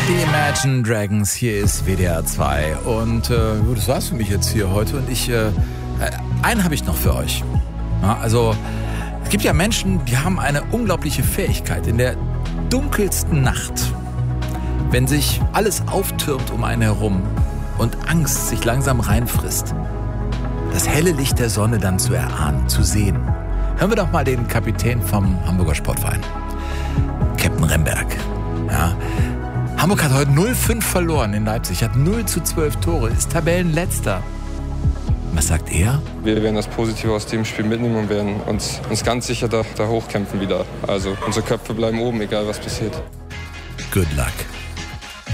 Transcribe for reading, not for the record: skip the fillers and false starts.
Die Imagine Dragons, hier ist WDR 2 und das war's für mich jetzt hier heute und einen habe ich noch für euch. Ja, also es gibt ja Menschen, die haben eine unglaubliche Fähigkeit in der dunkelsten Nacht, wenn sich alles auftürmt um einen herum und Angst sich langsam reinfrisst, das helle Licht der Sonne dann zu erahnen, zu sehen. Hören wir doch mal den Kapitän vom Hamburger Sportverein, Captain Remberg. Ja. Hamburg hat heute 0-5 verloren in Leipzig, hat 0-12 Tore, ist Tabellenletzter. Was sagt er? Wir werden das Positive aus dem Spiel mitnehmen und werden uns ganz sicher da hochkämpfen wieder. Also unsere Köpfe bleiben oben, egal was passiert. Good luck.